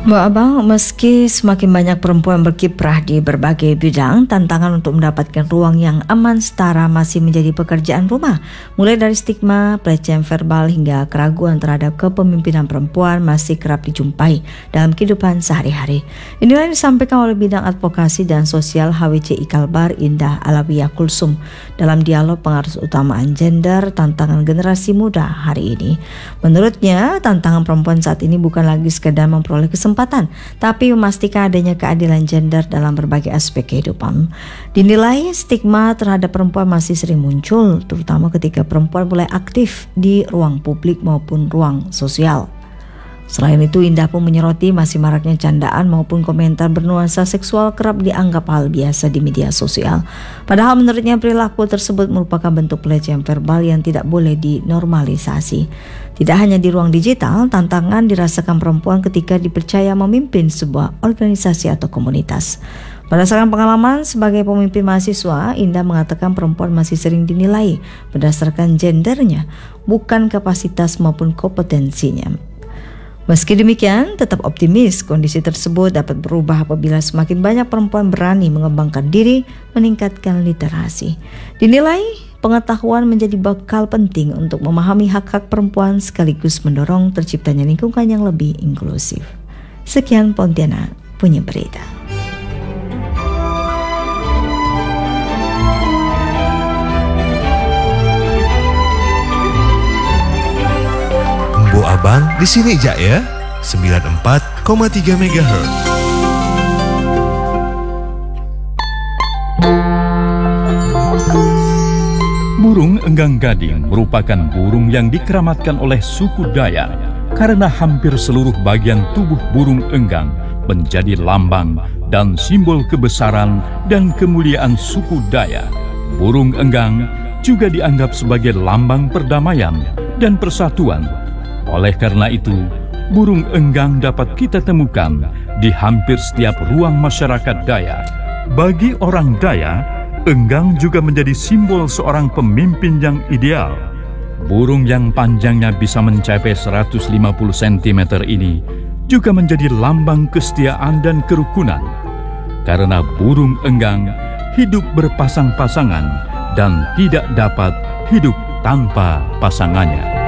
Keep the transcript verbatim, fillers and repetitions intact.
Mbak Abang, meski semakin banyak perempuan berkiprah di berbagai bidang, tantangan untuk mendapatkan ruang yang aman setara masih menjadi pekerjaan rumah. Mulai dari stigma, pelecehan verbal hingga keraguan terhadap kepemimpinan perempuan masih kerap dijumpai dalam kehidupan sehari-hari. Inilah yang disampaikan oleh bidang advokasi dan sosial H W C I Kalbar Indah Alawiyah Kulsum dalam dialog pengarus utamaan gender tantangan generasi muda hari ini. Menurutnya, tantangan perempuan saat ini bukan lagi sekedar memperoleh kesempatan tapi memastikan adanya keadilan gender dalam berbagai aspek kehidupan. Dinilai stigma terhadap perempuan masih sering muncul, terutama ketika perempuan mulai aktif di ruang publik maupun ruang sosial. Selain itu, Indah pun menyoroti masih maraknya candaan maupun komentar bernuansa seksual kerap dianggap hal biasa di media sosial. Padahal menurutnya perilaku tersebut merupakan bentuk pelecehan verbal yang tidak boleh dinormalisasi. Tidak hanya di ruang digital, tantangan dirasakan perempuan ketika dipercaya memimpin sebuah organisasi atau komunitas. Berdasarkan pengalaman sebagai pemimpin mahasiswa, Indah mengatakan perempuan masih sering dinilai berdasarkan gendernya, bukan kapasitas maupun kompetensinya. Meski demikian, tetap optimis kondisi tersebut dapat berubah apabila semakin banyak perempuan berani mengembangkan diri, meningkatkan literasi. Dinilai pengetahuan menjadi bekal penting untuk memahami hak-hak perempuan sekaligus mendorong terciptanya lingkungan yang lebih inklusif. Sekian Pontianak punya berita. Bu Abang di sini aja ya, sembilan puluh empat koma tiga megahertz. Burung enggang gading merupakan burung yang dikeramatkan oleh suku Dayak karena hampir seluruh bagian tubuh burung enggang menjadi lambang dan simbol kebesaran dan kemuliaan suku Dayak. Burung enggang juga dianggap sebagai lambang perdamaian dan persatuan. Oleh karena itu, burung enggang dapat kita temukan di hampir setiap ruang masyarakat Dayak. Bagi orang Dayak, enggang juga menjadi simbol seorang pemimpin yang ideal. Burung yang panjangnya bisa mencapai seratus lima puluh sentimeter ini juga menjadi lambang kesetiaan dan kerukunan. Karena burung enggang hidup berpasang-pasangan dan tidak dapat hidup tanpa pasangannya.